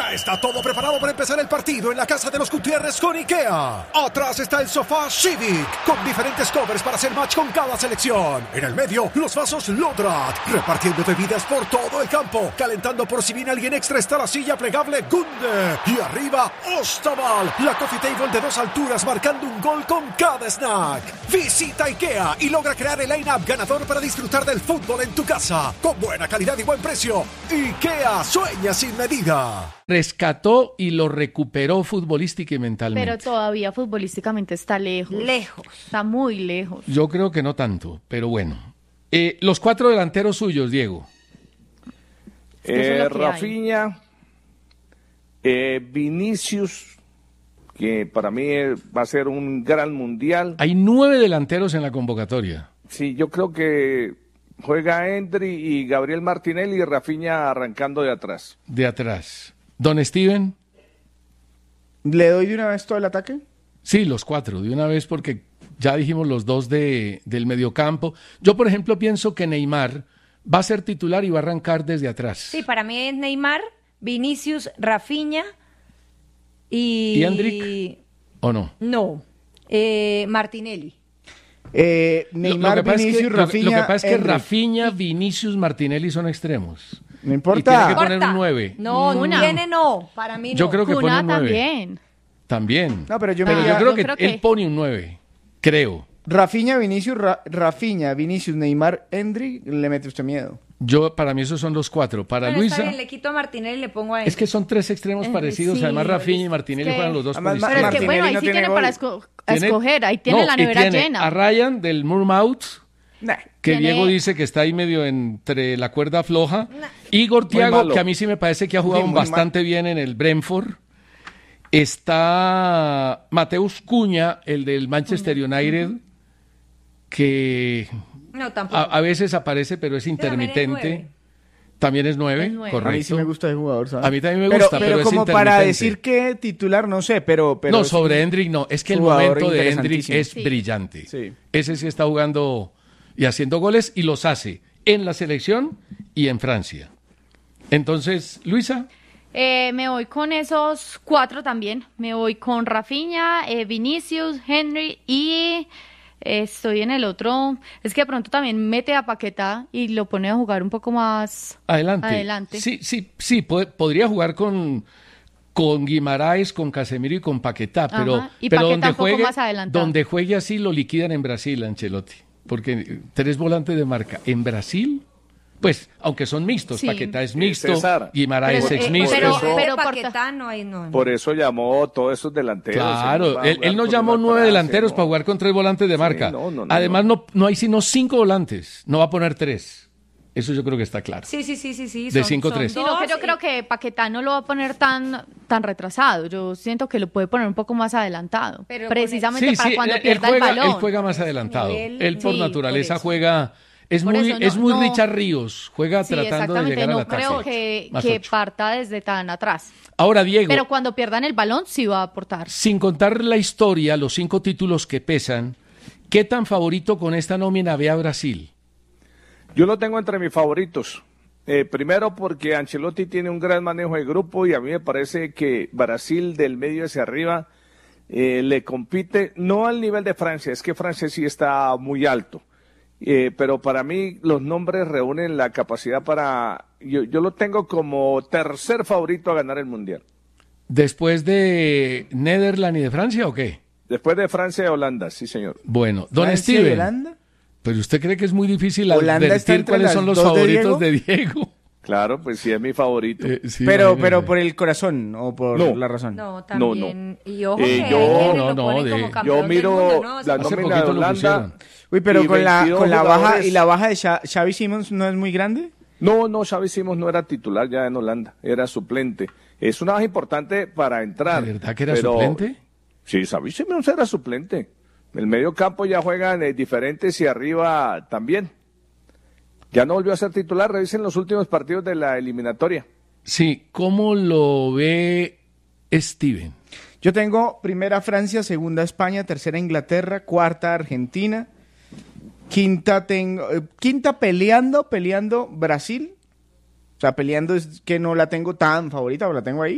Ya está todo preparado para empezar el partido en la casa de los Gutiérrez con IKEA. Atrás está el sofá Civic, con diferentes covers para hacer match con cada selección. En el medio, los vasos Lodrat, repartiendo bebidas por todo el campo. Calentando por si viene alguien extra está la silla plegable Gunde. Y arriba, Ostaval, la coffee table de 2 alturas marcando un gol con cada snack. Visita IKEA y logra crear el line-up ganador para disfrutar del fútbol en tu casa. Con buena calidad y buen precio. IKEA sueña sin medida. Rescató y lo recuperó futbolística y mentalmente. Pero todavía futbolísticamente está lejos. Está muy lejos. Yo creo que no tanto, pero bueno. Los 4 delanteros suyos, Diego. Rafinha, Vinicius, que para mí va a ser un gran mundial. Hay 9 delanteros en la convocatoria. Sí, yo creo que juega Endry y Gabriel Martinelli y Rafinha arrancando de atrás. De atrás. Don Steven. ¿Le doy de una vez todo el ataque? Sí, los 4, de una vez, porque ya dijimos los 2 del mediocampo. Yo, por ejemplo, pienso que Neymar va a ser titular y va a arrancar desde atrás. Sí, para mí es Neymar, Vinicius, Rafinha y... ¿Y Endrick? ¿O no? No, Martinelli. Neymar, Vinicius, Rafinha. Lo que pasa es que Endrick. Rafinha, Vinicius, Martinelli son extremos. No importa. Y tiene que poner un 9. No, no, para mí no. Yo creo que pone Cuna un 9. también. También. No, pero yo creo creo que él pone un 9. Creo. Rafinha, Vinicius, Neymar, Endrick, le mete usted miedo. Para mí esos son los 4. Para Bueno, Luisa, está bien, le quito a Martinelli y le pongo a él. es que son 3 extremos parecidos. sí, Además, Rafinha y Martinelli es que- juegan los 2 por Además, Pero es izquierda. que bueno, ahí no sí tiene tiene gol. para escoger. Ahí tiene la y nevera tiene llena. a Ryan del Moormouth, que Tiene- Diego dice que está ahí medio entre la cuerda floja. Igor Thiago, malo. que a mí sí me parece que ha jugado Muy bastante bien en el Brentford. Está Mateus Cunha, el del Manchester United, que No, tampoco. a veces aparece, pero es intermitente. También es 9, Es 9. correcto. A mí sí me gusta el jugador, ¿sabes? A mí también me gusta, pero es como para intermitente. decir que titular, no sé, pero No, es sobre un Endrick no. Es que el jugador momento de Endrick interesantísimo. es Sí. brillante. Sí. Ese sí está jugando y haciendo goles y los hace en la selección y en Francia. Entonces, Luisa, Me voy con esos 4 también. Me voy con Rafinha, Vinicius, Henry y estoy en el otro. Es que de pronto también mete a Paquetá y lo pone a jugar un poco más adelante. Sí, podría jugar con Guimaraes, con Casemiro y con Paquetá, Ajá, pero y Paquetá donde un poco juegue, más adelantado. donde juegue así lo liquidan en Brasil, Ancelotti, porque 3 volantes de marca en Brasil. Pues, aunque son mixtos, Sí. Paquetá es mixto, César. Guimaraes Pero, es mixto. pero Paquetá no hay, no. Por eso llamó todos esos delanteros. Claro, Va a él jugar nos con llamó una 9 frase, delanteros ¿no? para jugar con 3 volantes de marca. no, Además, no hay sino 5 volantes, no va a poner 3. Eso yo creo que está claro. Sí. De 5-3. Sí, no, que yo creo que Paquetá no lo va a poner tan retrasado. Yo siento que lo puede poner un poco más adelantado. Pero precisamente para cuando él pierda juega, el balón. él juega más adelantado. nivel, Él por sí, naturaleza por eso. juega. Es Por muy, eso no- es muy no- Richard Ríos. Juega Sí, tratando de exactamente. llegar No al ataque. creo que Más 8. parta desde tan atrás. Ahora, Diego, Pero cuando pierdan el balón sí va a aportar. sin contar la historia, los 5 títulos que pesan, ¿qué tan favorito con esta nómina ve a Brasil? Yo lo tengo entre mis favoritos. Primero porque Ancelotti tiene un gran manejo de grupo y a mí me parece que Brasil del medio hacia arriba le compite, no al nivel de Francia, es que Francia sí está muy alto. Pero para mí los nombres reúnen la capacidad para... Yo lo tengo como tercer favorito a ganar el Mundial. ¿Después de Netherlands y de Francia o qué? Después de Francia y Holanda, sí señor. Bueno, don Francia y Steven, Holanda. ¿pero usted cree que es muy difícil Holanda está advertir entre cuáles las son los 2 de favoritos de Diego? Claro, pues sí es mi favorito. Sí, Pero imagínese. por el corazón o por No. la razón. No, también. Y ojo Eh, que yo- Henry no, lo ponen de- como yo campeón Yo miro del mundo, ¿no? la Hace nómina de poquito lo Holanda. pusieron. Uy, pero y con la 22 baja jugadores. y la baja de Xavi Simons no es muy grande. No, Xavi Simons no era titular ya en Holanda, era suplente. Es una baja importante para entrar. ¿De verdad que era pero- suplente? Sí, Xavi Simons era suplente. El medio campo ya juegan diferentes y arriba también. Ya no volvió a ser titular, revisen los últimos partidos de la eliminatoria. Sí, ¿cómo lo ve Steven? Yo tengo primera Francia, segunda España, tercera Inglaterra, cuarta Argentina, quinta peleando Brasil. O sea, peleando es que no la tengo tan favorita, pero la tengo ahí.